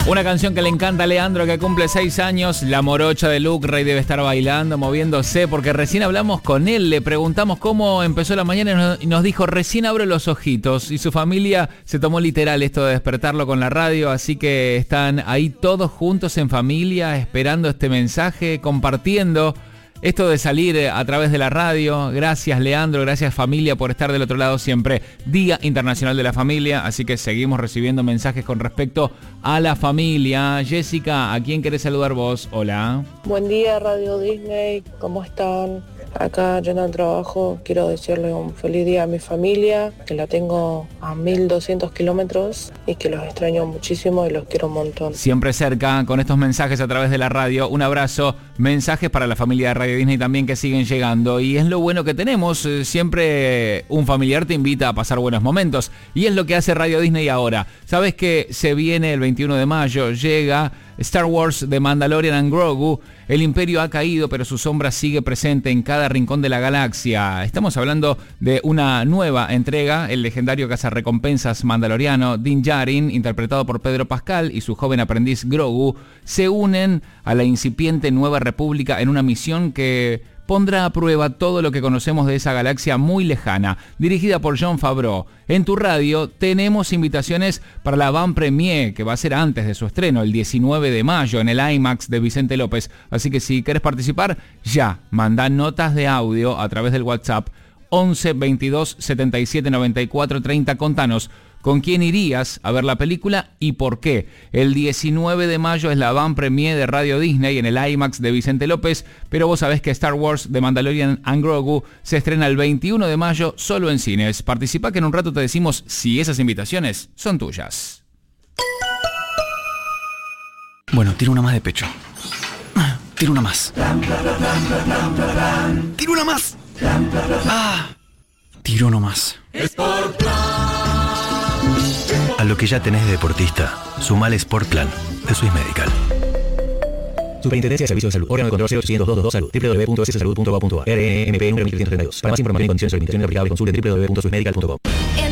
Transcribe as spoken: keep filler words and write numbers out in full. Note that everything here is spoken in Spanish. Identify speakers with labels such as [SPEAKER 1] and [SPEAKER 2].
[SPEAKER 1] Una canción que le encanta a Leandro, que cumple seis años. La morocha de Luke Rey debe estar bailando, moviéndose, porque recién hablamos con él. Le preguntamos cómo empezó la mañana y nos dijo, recién abro los ojitos. Y su familia se tomó literal esto de despertarlo con la radio. Así que están ahí todos juntos en familia, esperando este mensaje, compartiendo esto de salir a través de la radio. Gracias, Leandro, gracias, familia, por estar del otro lado siempre. Día Internacional de la Familia, así que seguimos recibiendo mensajes con respecto a la familia. Jessica, ¿a quién querés saludar vos? Hola.
[SPEAKER 2] Buen día, Radio Disney, ¿cómo están? Acá yendo al trabajo, quiero decirle un feliz día a mi familia, que la tengo a mil doscientos kilómetros y que los extraño muchísimo y los quiero un montón.
[SPEAKER 1] Siempre cerca, con estos mensajes a través de la radio. Un abrazo, mensajes para la familia de Radio Disney también que siguen llegando. Y es lo bueno que tenemos, siempre un familiar te invita a pasar buenos momentos. Y es lo que hace Radio Disney ahora. Sabes que se viene el veintiuno de mayo, llega Star Wars The Mandalorian and Grogu. El imperio ha caído, pero su sombra sigue presente en cada rincón de la galaxia. Estamos hablando de una nueva entrega. El legendario cazarrecompensas mandaloriano Din Djarin, interpretado por Pedro Pascal, y su joven aprendiz Grogu se unen a la incipiente Nueva República en una misión que pondrá a prueba todo lo que conocemos de esa galaxia muy lejana. Dirigida por Jon Favreau. En tu radio tenemos invitaciones para la Van Premier, que va a ser antes de su estreno, el diecinueve de mayo, en el IMAX de Vicente López. Así que si querés participar, ya, mandá notas de audio a través del WhatsApp once veintidós setenta y siete noventa y cuatro treinta. Contanos con quién irías a ver la película y por qué. El diecinueve de mayo es la Van Premier de Radio Disney en el IMAX de Vicente López, pero vos sabés que Star Wars The Mandalorian and Grogu se estrena el veintiuno de mayo solo en cines. Participa, que en un rato te decimos si esas invitaciones son tuyas.
[SPEAKER 3] Bueno, tiro una más de pecho. Tiro una más. Tiro una más. Ah, tiro no más. A lo que ya tenés de deportista, sumale Sport Plan de Swiss Medical.
[SPEAKER 4] Superintendencia de Servicios de Salud. Órgano de control cero ochocientos doscientos veintidós Salud. w w w punto s salud punto gov punto a r. R N M P número mil trescientos treinta y dos. Para más información y condiciones de limitaciones aplicables, consulte w w w punto swiss medical punto com.